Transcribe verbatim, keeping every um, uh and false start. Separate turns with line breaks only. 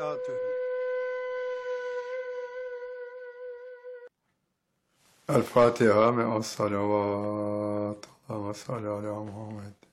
وبركاته.
الفاتحة مع الصلوات. اللهم صل على محمد.